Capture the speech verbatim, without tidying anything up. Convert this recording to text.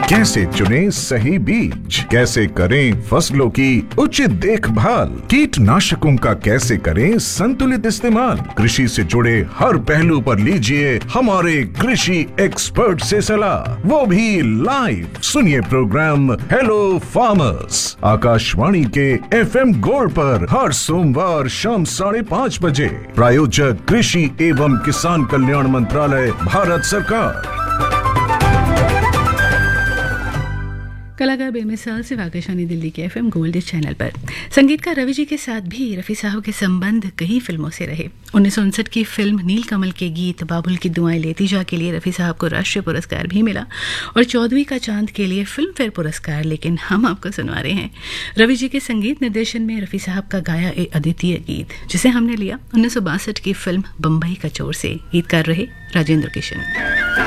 कैसे चुने सही बीज, कैसे करें फसलों की उचित देखभाल, कीटनाशकों का कैसे करें संतुलित इस्तेमाल, कृषि से जुड़े हर पहलू पर लीजिए हमारे कृषि एक्सपर्ट से सलाह, वो भी लाइव। सुनिए प्रोग्राम हेलो फार्मर्स आकाशवाणी के एफएम गोल्ड पर हर सोमवार शाम साढ़े पाँच बजे। प्रायोजक कृषि एवं किसान कल्याण मंत्रालय, भारत सरकार। कलाकार बेमिसाल से आकाशवाणी दिल्ली के एफएम गोल्ड चैनल पर। संगीतकार रवि जी के साथ भी रफ़ी साहब के संबंध कई फिल्मों से रहे। उन्नीस सौ उनसठ की फिल्म नीलकमल के गीत बाबुल की दुआएं लेती जा के लिए रफ़ी साहब को राष्ट्रीय पुरस्कार भी मिला और चौदहवीं का चांद के लिए फिल्म फेयर पुरस्कार। लेकिन हम आपको सुनवा रहे हैं रवि जी के संगीत निर्देशन में रफ़ी साहब का गाया एक अद्वितीय गीत, जिसे हमने लिया उन्नीस सौ बासठ की फिल्म बम्बई का चोर से। गीतकार रहे राजेंद्र किशन।